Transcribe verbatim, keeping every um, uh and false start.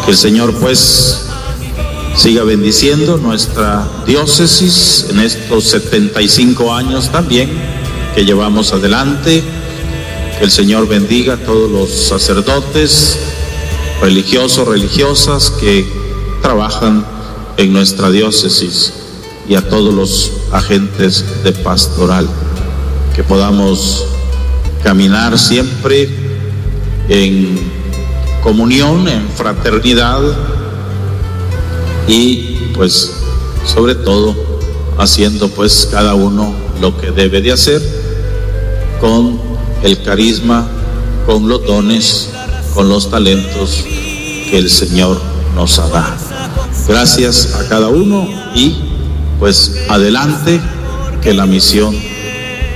Que el Señor pues siga bendiciendo nuestra diócesis en estos setenta y cinco años también que llevamos adelante. Que el Señor bendiga a todos los sacerdotes, religiosos, religiosas que trabajan en nuestra diócesis y a todos los agentes de pastoral. Que podamos caminar siempre en comunión, en fraternidad y pues sobre todo haciendo pues cada uno lo que debe de hacer con el carisma, con los dones, con los talentos que el Señor nos ha dado. Gracias a cada uno y pues adelante, que la misión